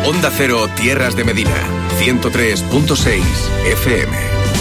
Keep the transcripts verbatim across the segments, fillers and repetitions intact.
Onda Cero, Tierras de Medina, ciento tres punto seis F M.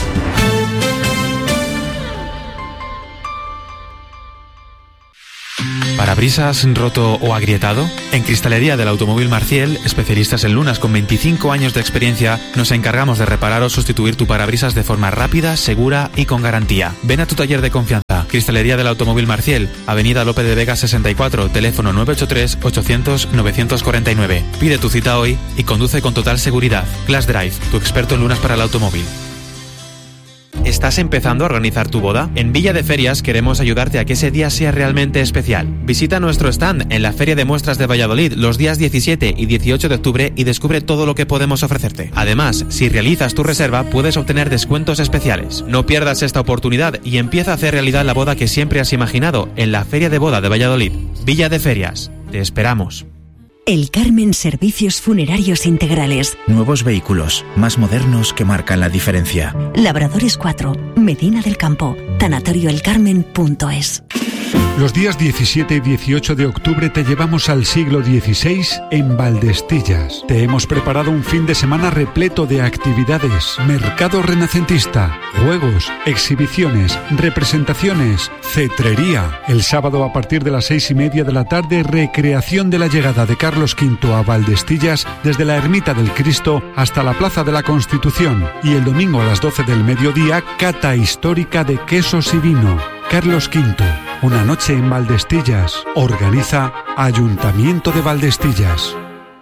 ¿Parabrisas roto o agrietado? En Cristalería del Automóvil Marciel, especialistas en lunas con veinticinco años de experiencia, nos encargamos de reparar o sustituir tu parabrisas de forma rápida, segura y con garantía. Ven a tu taller de confianza. Cristalería del Automóvil Marciel, Avenida Lope de Vega sesenta y cuatro, teléfono nueve ocho tres, ochocientos, novecientos cuarenta y nueve. Pide tu cita hoy y conduce con total seguridad. Class Drive, tu experto en lunas para el automóvil. ¿Estás empezando a organizar tu boda? En Villa de Ferias queremos ayudarte a que ese día sea realmente especial. Visita nuestro stand en la Feria de Muestras de Valladolid los días diecisiete y dieciocho de octubre y descubre todo lo que podemos ofrecerte. Además, si realizas tu reserva, puedes obtener descuentos especiales. No pierdas esta oportunidad y empieza a hacer realidad la boda que siempre has imaginado en la Feria de Boda de Valladolid. Villa de Ferias. Te esperamos. El Carmen Servicios Funerarios Integrales. Nuevos vehículos, más modernos, que marcan la diferencia. Labradores cuatro, Medina del Campo, tanatorio el carmen punto es. Los días diecisiete y dieciocho de octubre te llevamos al siglo dieciséis en Valdestillas. Te hemos preparado un fin de semana repleto de actividades, mercado renacentista, juegos, exhibiciones, representaciones, cetrería. El sábado a partir de las seis y media de la tarde, recreación de la llegada de Carlos quinto a Valdestillas desde la Ermita del Cristo hasta la Plaza de la Constitución. Y el domingo a las doce del mediodía, cata histórica de quesos y vino. Carlos quinto, una noche en Valdestillas. Organiza Ayuntamiento de Valdestillas.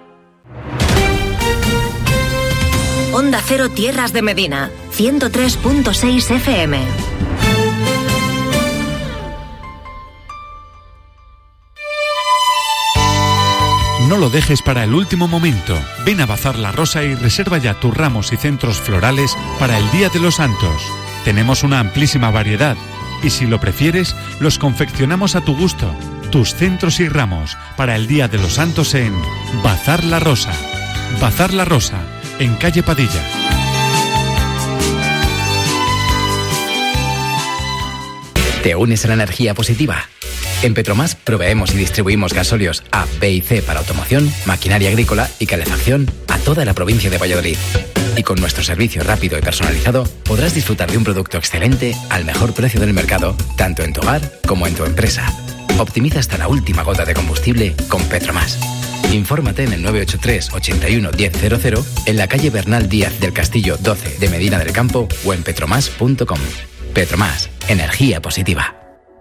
Onda Cero, Tierras de Medina, ciento tres punto seis F M. No lo dejes para el último momento. Ven a Bazar La Rosa y reserva ya tus ramos y centros florales para el Día de los Santos. Tenemos una amplísima variedad y, si lo prefieres, los confeccionamos a tu gusto. Tus centros y ramos para el Día de los Santos en Bazar La Rosa. Bazar La Rosa, en calle Padilla. ¿Te unes a la energía positiva? En Petromás proveemos y distribuimos gasóleos A, B y C para automoción, maquinaria agrícola y calefacción a toda la provincia de Valladolid. Y con nuestro servicio rápido y personalizado podrás disfrutar de un producto excelente al mejor precio del mercado, tanto en tu hogar como en tu empresa. Optimiza hasta la última gota de combustible con Petromás. Infórmate en el nueve ocho tres, ochenta y uno, diez cero cero, en la calle Bernal Díaz del Castillo doce de Medina del Campo o en petromás punto com. Petromás, energía positiva.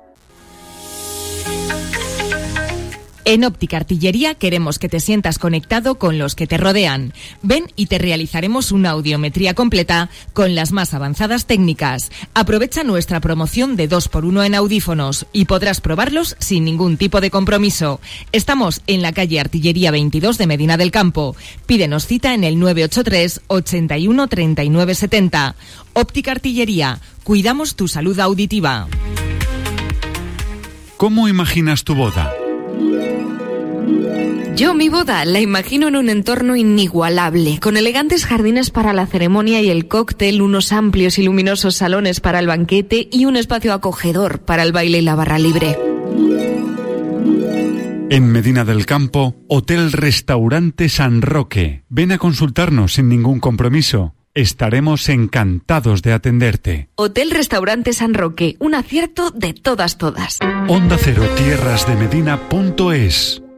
En Óptica Artillería queremos que te sientas conectado con los que te rodean. Ven y te realizaremos una audiometría completa con las más avanzadas técnicas. Aprovecha nuestra promoción de dos por uno en audífonos y podrás probarlos sin ningún tipo de compromiso. Estamos en la calle Artillería veintidós de Medina del Campo. Pídenos cita en el nueve ocho tres, ochenta y uno, treinta y nueve setenta. Óptica Artillería. Cuidamos tu salud auditiva. ¿Cómo imaginas tu boda? Yo mi boda la imagino en un entorno inigualable, con elegantes jardines para la ceremonia y el cóctel, unos amplios y luminosos salones para el banquete y un espacio acogedor para el baile y la barra libre. En Medina del Campo, Hotel Restaurante San Roque. Ven a consultarnos sin ningún compromiso. Estaremos encantados de atenderte. Hotel Restaurante San Roque, un acierto de todas todas. Onda Cero, Tierras de Medina punto es.